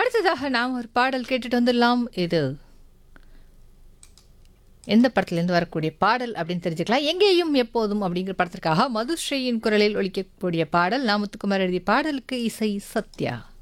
அடுத்ததாக நாம் ஒரு பாடல் கேட்டுட்டு வந்துடலாம். இது எந்த படத்துலேருந்து வரக்கூடிய பாடல் அப்படின்னு தெரிஞ்சுக்கலாம். எங்கேயும் எப்போதும் அப்படிங்கிற படத்திற்காக மதுஸ்ரீயின் குரலில் ஒலிக்கக்கூடிய பாடல். நாமுத்துக்குமார் எழுதிய பாடலுக்கு இசை சத்யா.